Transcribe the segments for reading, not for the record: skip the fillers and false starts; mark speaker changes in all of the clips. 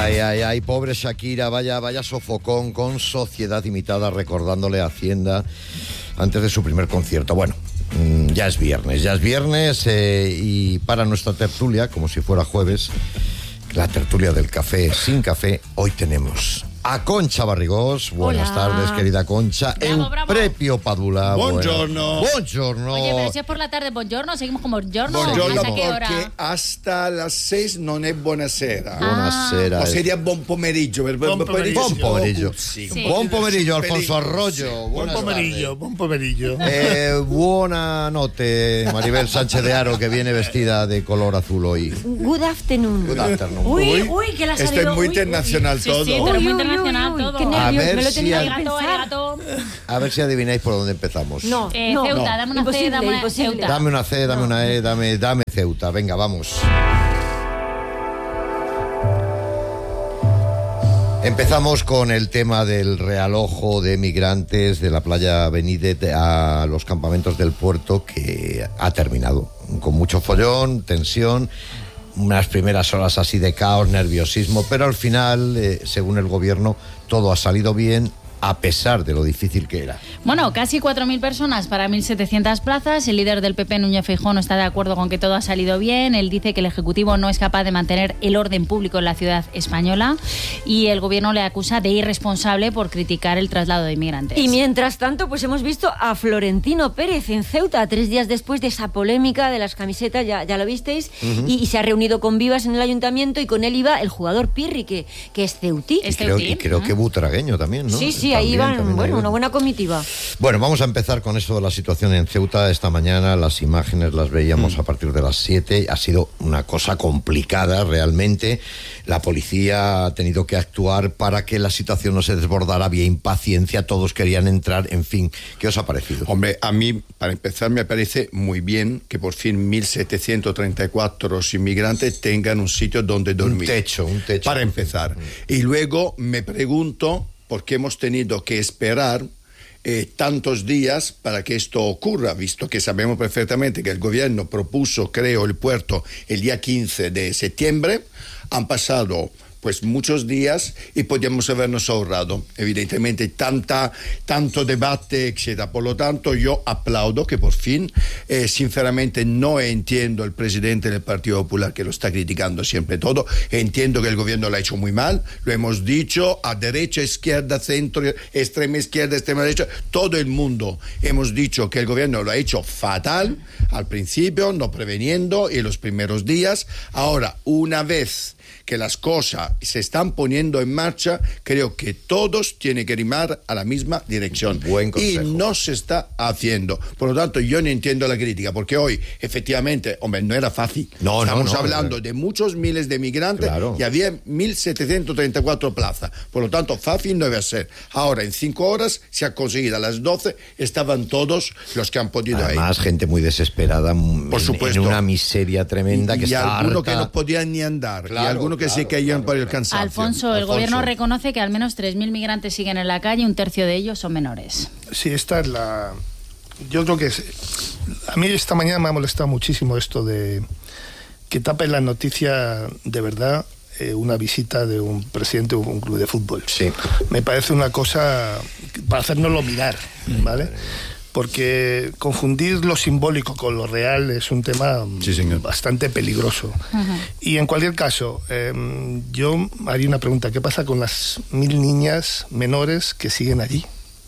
Speaker 1: Ay, pobre Shakira, vaya sofocón con Sociedad Imitada, recordándole a Hacienda antes de su primer concierto. Bueno, ya es viernes y para nuestra tertulia, como si fuera jueves, la tertulia del café sin café, hoy tenemos a Concha Barrigós. Buenas tardes, querida Concha. Euprepio Padula.
Speaker 2: Buongiorno.
Speaker 1: Buongiorno.
Speaker 3: Oye, pero si es por la tarde, buongiorno, seguimos con buongiorno.
Speaker 2: Buongiorno
Speaker 3: ¿Hasta qué hora?
Speaker 2: perché hasta las 6 non è buonasera.
Speaker 1: Buonasera.
Speaker 2: O seria buon pomeriggio.
Speaker 1: Buon pomeriggio.
Speaker 3: Sì.
Speaker 1: Buon pomeriggio, Alfonso Arroyo.
Speaker 4: Buon pomeriggio.
Speaker 1: Buona notte, Maribel Sánchez de Haro, que viene vestida de color azul hoy.
Speaker 5: Good afternoon.
Speaker 1: Good afternoon.
Speaker 5: Uy, que la ha salido.
Speaker 2: Esto es muy internacional todo.
Speaker 3: Sí, pero muy internacional todo.
Speaker 5: Qué nervios,
Speaker 1: ver
Speaker 5: me lo
Speaker 1: si
Speaker 5: tenía
Speaker 1: al-
Speaker 5: que pensar.
Speaker 1: A ver si adivináis por dónde empezamos.
Speaker 5: No.
Speaker 3: Ceuta, dame una C, dame una
Speaker 5: Imposible.
Speaker 3: Ceuta.
Speaker 1: Dame una C, dame una E, dame Ceuta. Venga, vamos. Empezamos con el tema del realojo de migrantes de la playa Benítez a los campamentos del puerto, que ha terminado con mucho follón, tensión, unas primeras horas así de caos, nerviosismo, pero al final, según el gobierno, todo ha salido bien, a pesar de lo difícil que era.
Speaker 3: Bueno, casi 4.000 personas para 1.700 plazas. El líder del PP, Núñez Feijóo, no está de acuerdo con que todo ha salido bien. Él dice que el Ejecutivo no es capaz de mantener el orden público en la ciudad española y el Gobierno le acusa de irresponsable por criticar el traslado de inmigrantes.
Speaker 5: Y mientras tanto, pues hemos visto a Florentino Pérez en Ceuta, 3 días después de esa polémica de las camisetas, ya lo visteis, y se ha reunido con Vivas en el ayuntamiento y con él iba el jugador Pirri, que es ceutí.
Speaker 1: Creo que butragueño también, ¿no?
Speaker 5: Sí,
Speaker 1: También
Speaker 5: ahí van,
Speaker 1: ahí
Speaker 5: una buena comitiva.
Speaker 1: Bueno, vamos a empezar con eso de la situación en Ceuta. Esta mañana las imágenes las veíamos a partir de las 7. Ha sido una cosa complicada realmente. La policía ha tenido que actuar para que la situación no se desbordara. Había impaciencia, todos querían entrar, en fin. ¿Qué os ha parecido?
Speaker 2: Hombre, a mí, para empezar, me parece muy bien que por fin 1.734 inmigrantes tengan un sitio donde dormir.
Speaker 1: Un techo.
Speaker 2: Para empezar. Y luego me pregunto por qué hemos tenido que esperar tantos días para que esto ocurra, visto que sabemos perfectamente que el gobierno propuso, creo, el puerto el día 15 de septiembre. Han pasado pues muchos días y podríamos habernos ahorrado, evidentemente, tanto debate, etcétera. Por lo tanto, yo aplaudo que por fin, sinceramente, no entiendo el presidente del Partido Popular que lo está criticando siempre todo. Entiendo que el gobierno lo ha hecho muy mal, lo hemos dicho, a derecha, izquierda, centro, extrema izquierda, extrema derecha, todo el mundo hemos dicho que el gobierno lo ha hecho fatal al principio, no preveniendo en los primeros días. Ahora, una vez que las cosas se están poniendo en marcha, creo que todos tienen que remar a la misma dirección.
Speaker 1: Buen consejo.
Speaker 2: Y no se está haciendo. Por lo tanto, yo no entiendo la crítica, porque hoy, efectivamente, hombre, no era fácil. Estamos hablando de muchos miles de migrantes,
Speaker 1: claro,
Speaker 2: y había 1.734 plazas. Por lo tanto, fácil no iba a ser. Ahora, en 5 horas, se ha conseguido. A las 12 estaban todos los que han podido ir.
Speaker 1: Además, gente muy desesperada,
Speaker 2: por supuesto,
Speaker 1: en una miseria tremenda, que está
Speaker 2: algunos
Speaker 1: harta.
Speaker 2: que no podían ni andar, y algunos que se caían por el cansancio.
Speaker 3: Alfonso, el gobierno reconoce que al menos 3.000 migrantes siguen en la calle, un tercio de ellos son menores.
Speaker 4: Sí, esta es yo creo que a mí esta mañana me ha molestado muchísimo esto de que tapen la noticia de verdad una visita de un presidente de un club de fútbol.
Speaker 1: Sí.
Speaker 4: Me parece una cosa para hacérnoslo mirar, ¿vale? Porque confundir lo simbólico con lo real es un tema bastante peligroso. Y en cualquier caso, yo haría una pregunta: ¿qué pasa con las 1.000 niñas menores que siguen allí?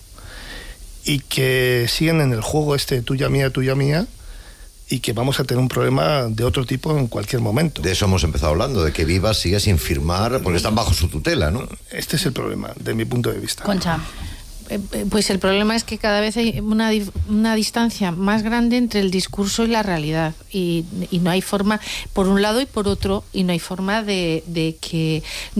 Speaker 4: Y que siguen en el juego este tuya mía, y que vamos a tener un problema de otro tipo en cualquier momento.
Speaker 1: De eso hemos empezado hablando, de que Vivas sigue sin firmar, porque están bajo su tutela, ¿no?
Speaker 4: Este es el problema, de mi punto de vista.
Speaker 3: Concha.
Speaker 6: Pues el problema es que cada vez hay una distancia más grande entre el discurso y la realidad, y no hay forma, por un lado y por otro, y no hay forma de que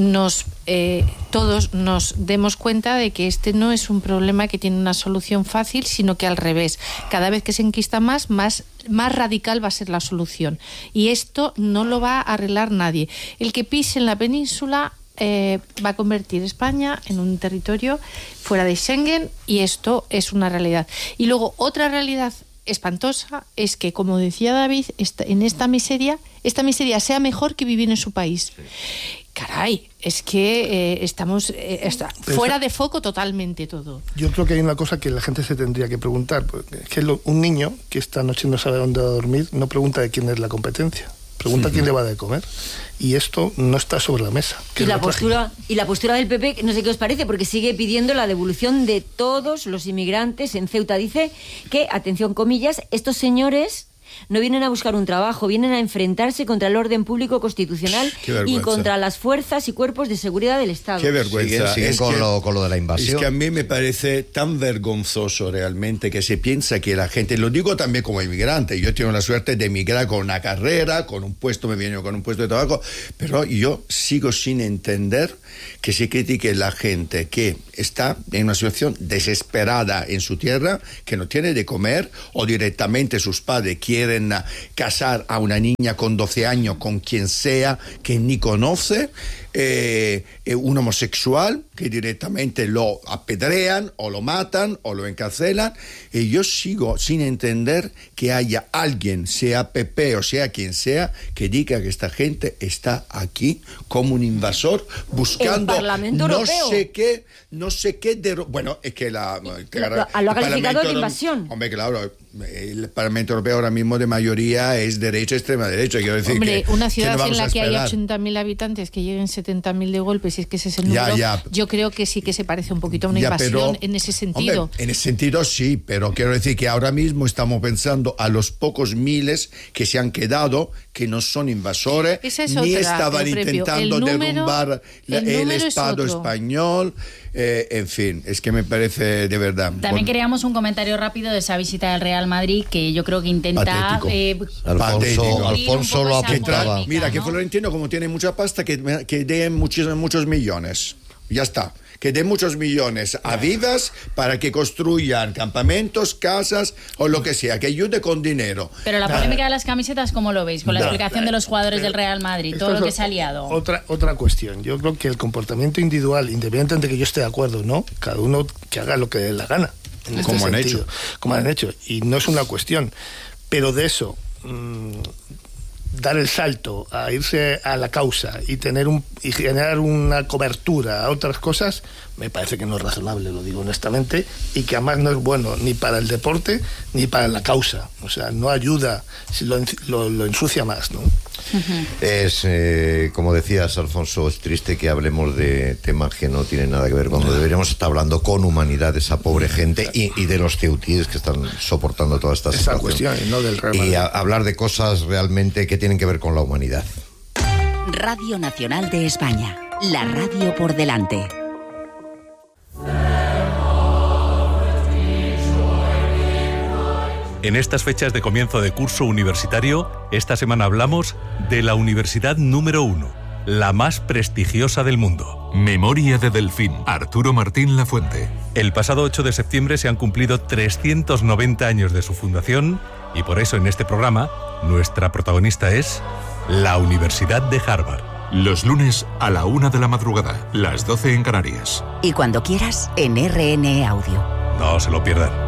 Speaker 6: todos nos demos cuenta de que este no es un problema que tiene una solución fácil, sino que al revés, cada vez que se enquista más radical va a ser la solución, y esto no lo va a arreglar nadie. El que pise en la península va a convertir España en un territorio fuera de Schengen, y esto es una realidad. Y luego otra realidad espantosa es que, como decía David, en esta miseria sea mejor que vivir en su país. caray, es que estamos fuera de foco totalmente todo.
Speaker 4: Yo creo que hay una cosa que la gente se tendría que preguntar, porque es que un niño que esta noche no sabe dónde va a dormir no pregunta de quién es la competencia, pregunta quién le va a de comer, y esto no está sobre la mesa.
Speaker 5: Y la postura del PP, no sé qué os parece, porque sigue pidiendo la devolución de todos los inmigrantes en Ceuta. Dice que, atención comillas, estos señores no vienen a buscar un trabajo, vienen a enfrentarse contra el orden público constitucional y contra las fuerzas y cuerpos de seguridad del Estado.
Speaker 2: Qué vergüenza.
Speaker 1: Siguen con lo de la invasión.
Speaker 2: Es que a mí me parece tan vergonzoso realmente que se piensa que la gente, lo digo también como inmigrante, yo tengo la suerte de emigrar con una carrera, con un puesto, me viene con un puesto de trabajo, pero yo sigo sin entender que se critique la gente que está en una situación desesperada en su tierra, que no tiene de comer, o directamente sus padres quieren casar a una niña con 12 años con quien sea que ni conoce, un homosexual que directamente lo apedrean o lo matan o lo encarcelan, y yo sigo sin entender que haya alguien, sea PP o sea quien sea, que diga que esta gente está aquí como un invasor buscando no sé qué bueno, es que
Speaker 5: lo ha calificado de invasión.
Speaker 2: Hombre, claro, el Parlamento Europeo ahora mismo de mayoría es derecha, extrema derecha. Quiero decir,
Speaker 6: hombre, una ciudad en la que hay 80.000 habitantes, que lleguen 70.000 de golpe, si es que ese es el número, yo creo que sí que se parece un poquito a una invasión en ese sentido.
Speaker 2: Hombre, en ese sentido sí, pero quiero decir que ahora mismo estamos pensando a los pocos miles que se han quedado, que no son invasores, ni estaban intentando derrumbar el Estado español. En fin, es que me parece de verdad.
Speaker 3: También queríamos un comentario rápido de esa visita del Real Madrid, que yo creo que intenta
Speaker 1: Alfonso lo apuntaba.
Speaker 2: Mira, que Florentino, como tiene mucha pasta, que dé muchos millones. Ya está. Que dé muchos millones a Vivas para que construyan campamentos, casas o lo que sea, que ayude con dinero.
Speaker 3: Pero la polémica de las camisetas, ¿cómo lo veis? Con la explicación de los jugadores del Real Madrid, todo lo que se ha liado.
Speaker 4: Otra cuestión. Yo creo que el comportamiento individual, independientemente de que yo esté de acuerdo o no, cada uno que haga lo que le dé la gana. En este
Speaker 2: como
Speaker 4: sentido,
Speaker 2: han hecho.
Speaker 4: Como han hecho. Y no es una cuestión. Pero de eso, dar el salto a irse a la causa y generar una cobertura a otras cosas, me parece que no es razonable, lo digo honestamente, y que además no es bueno ni para el deporte ni para la causa. O sea, no ayuda, lo ensucia más, ¿no?
Speaker 1: Es, como decías, Alfonso, es triste que hablemos de temas que no tienen nada que ver, cuando deberíamos estar hablando con humanidad de esa pobre gente y de los ceutíes que están soportando toda esta situación.
Speaker 4: Cuestión, no del Real Madrid.
Speaker 1: Y hablar de cosas realmente que tienen que ver con la humanidad.
Speaker 7: Radio Nacional de España, la radio por delante.
Speaker 8: En estas fechas de comienzo de curso universitario, esta semana hablamos de la universidad número 1, la más prestigiosa del mundo.
Speaker 9: Memoria de Delfín, Arturo Martín Lafuente.
Speaker 8: El pasado 8 de septiembre se han cumplido 390 años de su fundación y por eso en este programa nuestra protagonista es la Universidad de Harvard.
Speaker 9: Los lunes a la 1 de la madrugada, las 12 en Canarias.
Speaker 7: Y cuando quieras, en RN Audio.
Speaker 8: No se lo pierdan.